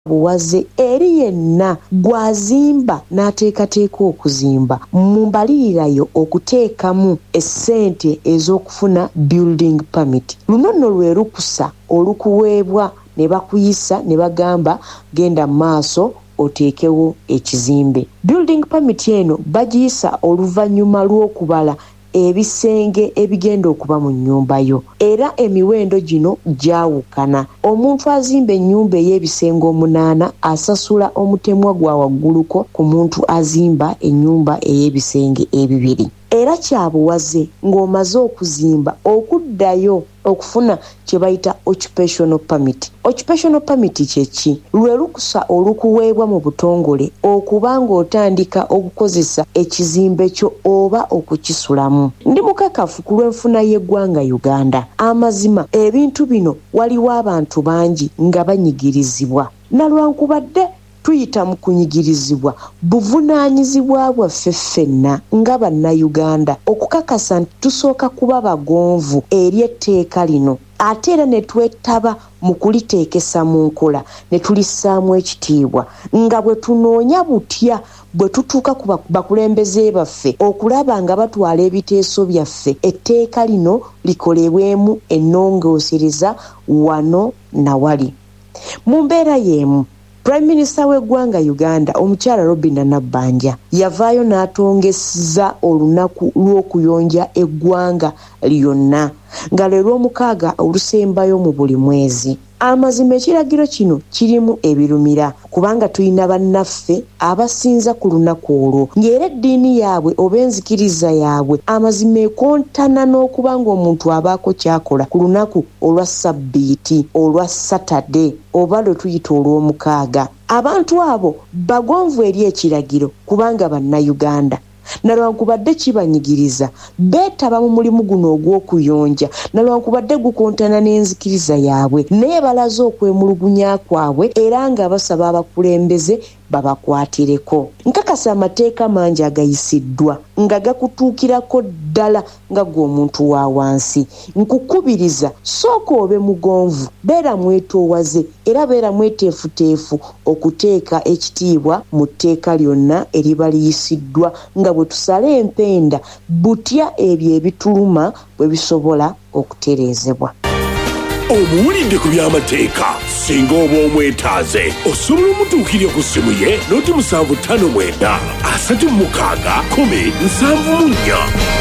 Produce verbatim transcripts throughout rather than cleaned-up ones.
buwaze eri yenna gwazimba n'ateekateeka okuzimba mu mbalirirayo okuteekamu essente ez'okufuna building permit. Luno nno lwe lukusa olukuweebwa ne bakuyisa ne bagamba genda maaso oteekewo ekizimbe. Building permit eno bagiyisa oluvannyuma lw'okubala ebisenge ebigenda okuba mu nnyumba yo, era emiwendo gino gyawukana. Omuntu azimba ennyumba ey'ebisenge omunaana asasula omutemwa gwa wagguluko ku muntu azimba ennyumba ey'ebisenge ebibiri. Era kyabuwaze ng'omaze okuzimba okuddayo okufuna kye bayita occupational permit. Occupational permit kye ki? Lwe lukusa olukuweebwa mu butongole okuba ng'otandika okukozesa ekizimbe kyo oba okukisulamu. Ndi mukakafu ku lw'enfuna y'eggwanga Uganda. Amazima ebintu bino waliwo abantu bangi nga banyigirizibwa. Nalwankubadde tuyita mu kunyigirizibwa buvunaanyizibwa bwaffe ffenna nga bannayuganda okukakasa nti tusooka kuba bagonvu eri etteeka lino, ate era ne twetaba mu kuliteekesa mu nkola ne tulissaamu ekitiibwa nga bwe tunoonya butya bwe tutuuka ku bakulembeze baffe okulaba nga batwala ebiteeso byaffe etteeka lino likolebwemu ennongoosereza wano na wali. Mu mbeera y'emu, Prime Minister w'eggwanga Uganda omukyala Robin Nabbanja yavaayo n'atongeza olunaku lw'okuyonja eggwanga lyonna nga lwe lw'omukaaga olusembayo mu buli mwezi. Amazima ekiragiro kino kirimu ebirumira kubanga tulina bannaffe abasinza ku lunaku olwo ng'era eddiini yaabwe oba enzikiriza yaabwe amazima ekontana n'okuba ng'omuntu abaako kyakola ku lunaku olwa Sabbiiti, olwa Saturday oba lwe tuyita olw'omukaaga. Abantu abo bagonvu eri ekiragiro kubanga bannayuganda. Nalwankubadde kibanyigiriza beetaba mu mulimu guno ogw'okuyonja, nalwankubadde gukontana n'enzikiriza yaabwe naye balaze okwemulugunya kwabwe era nga basaba abakulembeze babakwatireko. Nkakasa amateeka mangi agayisiddwa nga gakutuukirako ddala nga gw'omuntu wa wansi. Nkukubiriza sooka obe mugonvu, beera mwetoowaze era beera mweteefuteefu okuteeka ekitiibwa mu tteeka lyonna eriba liyisiddwa nga bwe tusala empenda butya ebyo ebituluma bwe bisobola okutereezebwa. Omuwulidde ku by'amateeka singa oba omwetaaze osobola omutuukirya ku ssimu ye noti musanvu ttaano mwenda asatu mu mukaaga kumi nsanvu mu nnya.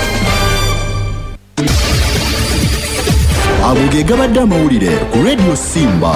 Ago ge gabadde amawulire ku Radio Simba.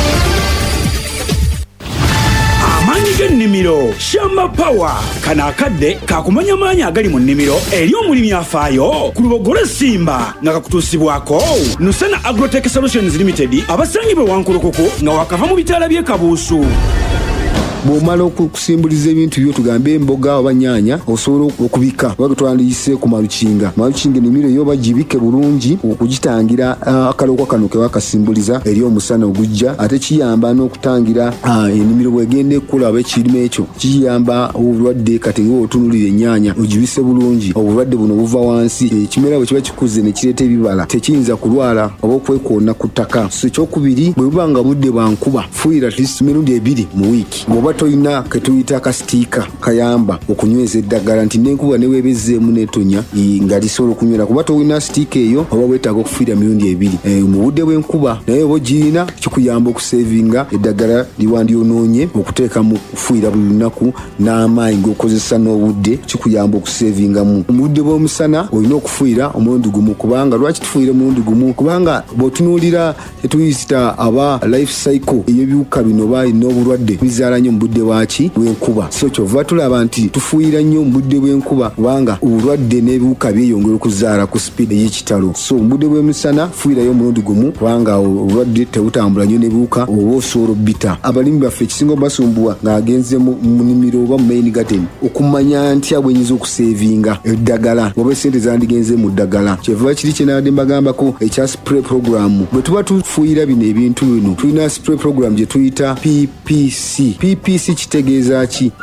Amaanyi g'ennimiro Shamba Power kana akadde kakumanya maanyi agali mu nnimiro eri omulimi afaayo ku lubogole Simba nga kakutuusibwako Nusana Agrotech Solutions Limited abasangibwe Wankulukuku nga wakava mu bitaala by'e Kabuusu. Bw'omala okusimbuliza ebintu byo tugambe emboga oba nyaanya osobola okubika oba twandiyise ku malukinga. Malukinga ennimiro yo bagibike bulungi okugitangira akaloko kano ke wakasimbuliza eri omusana ogujja, ate kiyamba n'okutangira ennimiro bw'egenda ekkula oba ekirime ekyo kiyamba obulwadde kati ng'otunulira ennyaanya ogibise bulungi obulwadde buno buva wansi. Ekimera bwe kiba kikuze ne kireeta ebibala tekiyinza kulwala oba okwekoona ku ttaka. So ekyokubiri bwe buba nga budde bwa nkuba fuuyira at least mirundi ebiri mu wiiki. Bw'oba toyina ke tuyita akasitika kayamba okunyweza eddagala nti n'enkuba ne weebezeemu n'etonya nga lisobola okunywera, kuba toyina sitiika eyo oba weetaaga okufiira mirundi ebiri mu budde bw'enkuba. Naye oba ogirina kikuyamba okusevinga eddagala liwandyonoonye okuteeka mu kufuuyira buli lunaku n'amaanyi g'okozesa n'obudde kikuyamba okusevingamu. Mu budde bw'omusana olina okufuuyira omulundi gumu, kubanga lwaki tufuuyire omulundi gumu? Kubanga bw'otunuulira etuyita aba life cycle ey'ebiwuka bino oba n'obulwadde bizaala nnyo mu budde bwaki bw'enkuba. So kyova tulaba nti tufuuyira nnyo mu budde bw'enkuba kubanga obulwadde n'ebiwuka byeyongera okuzaala ku sipiidi ey'ekitalo. So mu budde bw'emisana fuuyirayo omulundi gumu kubanga obulwadde tebutambula nnyo n'ebiwuka oba osobola obbita. Abalimi baffe ekisinga basumbuwa ng'agenze mu nnimiro oba mu main garden okumanya ntya bwenyinza okusevinga eddagala oba esente zandigenze mu ddagala. Kyeva kiri kye nabadde mbagambako ekya spray program. Bwe tuba tufuuyira bino ebintu bino tulina spray program gye tuyita P P C. P P C kitegeeza ki?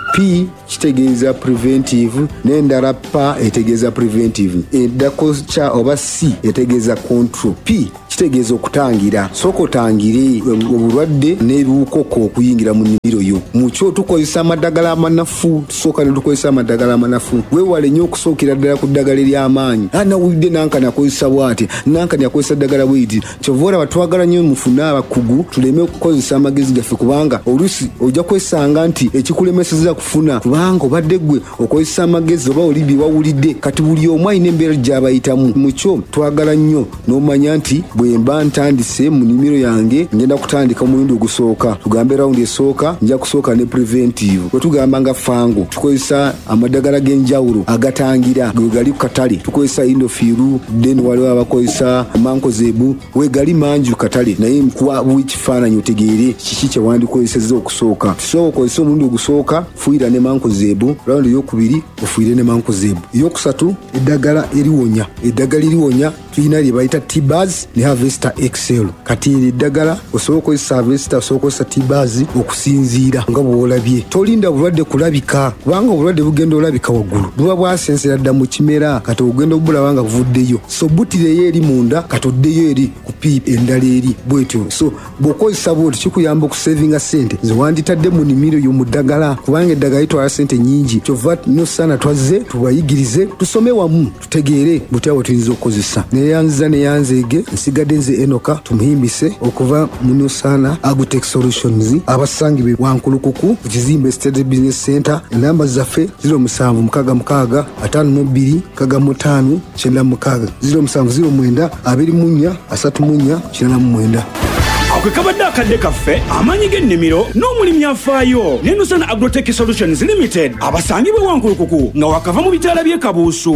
P kitegeeza preventive n'endala P etegeeza preventive, eddako cha oba C etegeeza control. P kitegeeza okutangira, sooka otangire obulwadde n'ebiwukoko okuyingira mu nnimiro yo. Mukyo tukozesa amadagala amanafu, tusooka ne tukozesa amadagala amanafu. Weewale nnyo okusookera ddala ku ddagala ery'amaanyi. Anawulidde nankani akozesa bw'ati, nankani akozesa ddagala bw'eti. Kyova olaba twagala nnyo mufune abakugu tuleme okukozesa amagezi gaffe, kubanga oluusi ojja kwesanga nti ekikulemeseza kufuna kubanga obadde gwe okozesa amagezi oba oli bye wawulidde. Kati buli omu alina embeera gy'abayitamu. Mukyo twagala nnyo n'omanya nti bwe mba ntandise mu nnimiro yange ngenda kutandika omulundi ogusooka, tugambe rawundi esooka nja kusooka ne preventive. Bwe tugamba nga fango tukozesa amadagala g'enjawulo agatangira ge gali ku katale, tukozesa indofiru, then waliwo abakozesa mankozebu, we gali mangi ku katale, naye nkuwa bw'ekifaananyi otegeere kiki kye wandikozesezza okusooka. Tusobola okozesa omulundi ogusooka fuuyira ne mankozebu, rawundi eyokubiri ofuuyire ne mankozebu, eyokusatu eddagala eriwonya. Eddagala eriwonya tulina lye bayita T-Buzz ne Harvester X L. Kati eddagala osobola okozesa Harvester, osobola okozesa T-Buzz okusinziira nga bw'olabye. Tolinda bulwadde kulabika, kubanga obulwadde bugenda olabika waggulu buba bwasensera dda mu kimera, kati ogenda obulaba nga buvuddeyo. So butireyo eri munda, kati oddeyo eri ku piipi endala eri bwetyo. So bw'okozesa bw'oti kikuyamba okusevinga ssente ze wanditadde mu nnimiro yo mu ddagala, kubanga eddagala litwala ssente nnyingi. Kyova nosaana twazze tubayigirize tusome wamu tutegeere butya bwe tuyinza okukozesa. Neyanziza neyanzeege nsigadde nze Enoka tumuhimbise okuva mu Nosaana Agutech Solutions abasangibwe Wankulukuku ku kizimbe State Business Center. Enamba zaffe zero seven six six five two five five kyenda mukaaga zero seven zero nine abiri mu nnya asatu mu nnya kyenda mu mwenda. Ako kabadde akadde kaffe amanyi g'ennimiro n'omulimi afaayo ne Nosaana Agrotech Solutions Limited abasangibwe Wankulukuku nga wakava mu bitaala by'e Kabuusu.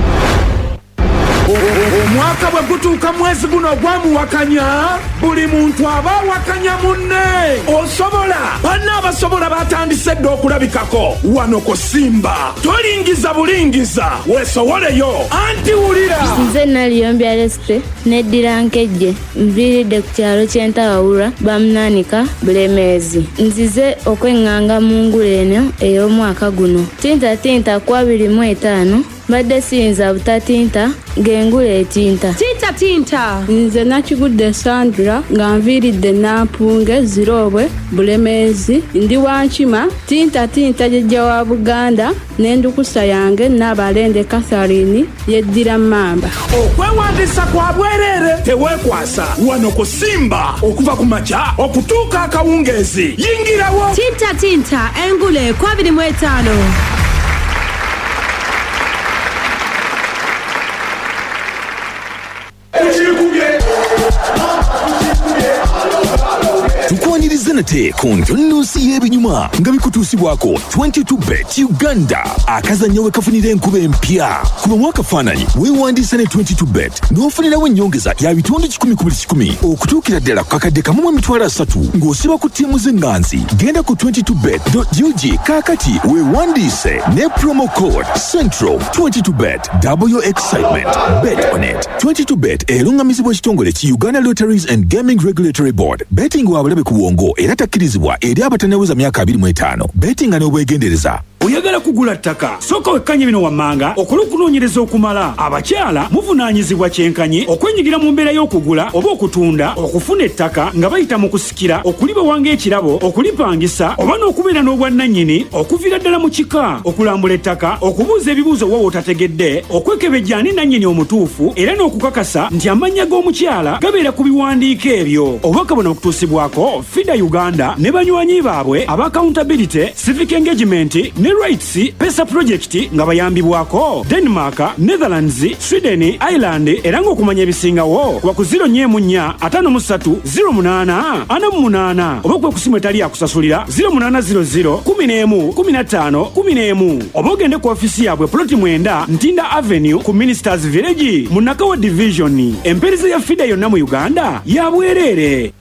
Omwaka bwe gutuuka mwezi guno gwamuwakanya, buli muntu aba awakanya munne. Osobola banna abasobola batandise dda okulabikako wano ku Simba. Tolingiza bulingiza, weesowoleyo anti wulira. Nze Naliyombi Aleste neddira nkejje nviiridde ku kyalo ky'Entawawulwa bamunaanika Bulemeezi. Nzize okwenganga mu ngulu eno ey'omwaka guno. Tinta tinta kwa abiri mu etaano badde siyinza butatinta ng'engulu etinta. Tinta tinta. Nze Nakigudde Sandra nga nviiridde Nampunge Zirobwe Bulemeezi. Ndi Wankima. Tinta tinta jjajja wa Buganda n'endukusa yange Nabalende Catherine yeddira Mamba. Okwewandiisa kwa bwereere teweekwasa wano ku Simba okuva ku makya okutuuka akawungeezi. Yingirawo. Tinta tinta engule kwa abiri mu etaano. Tukwaniriza nate ku nnuusi y'ebinyuma nga bikutuusibwako twenty-two bet Uganda, akazannyo we kafunira enkuba empya. Kuba mwakafaananyi weewandiisa ne twenty-two bet n'ofunirawo ennyongeza ya bitundu kikumi ku buli kikumi okutuukira ddala ku kakadde kamu mu emitwalo asatu ng'osiba ku ttiimu z'enganzi. Genda ku twenty-two bet dot u g kaakati weewandiise ne promo code Central. twenty-two bet, double your excitement. Bet on it. twenty-two bet erungamizibwa ekitongole ki Uganda Lotteries and Gaming Regulatory Board. Betting wabulabe ku bwongo era takkirizibwa eri abatannaweza myaka abiri mu etaano. Bettinga n'obwegendereza. Oyagala kugula ttaka sooka wekkanye bino wammanga okola okunoonyereza okumala. Abakyala muvunaanyizibwa kyenkanyi okwenyigira mu mbeera y'okugula oba okutunda, okufuna ettaka nga bayita mu kusikira, okulibawanga ekirabo, okulipangisa oba n'okubeera n'obwannannyini, okuviira ddala mu kika, okulambula ettaka, okubuuza ebibuuzo wa wootategedde, okwekebejja ani nannyini omutuufu era n'okukakasa nti amannya g'omukyala gabeera ku biwandiiko ebyo. Obubaka buno bukutuusibwako FIDA Uganda ne banywanyi baabwe aba accountability, civic engagement ne rights pesa project nga bayambibwako Denmark, Netherlands, Sweden, Ireland era ng'okumanya ebisingawo kuba ku zero nnya nnya ataano mu ssatu zero munaana ana mu munaana oba kwe kusimu etali akusasulira zero munaana zero zero kumi n'emu kumi na ttaano kumi n'emu oba ogende ku ofisi yaabwe ploti mwenda Ntinda Avenue ku Ministers Village mu Nakawa Division. Empeereza ya FIDA yonna mu Uganda ya bwereere.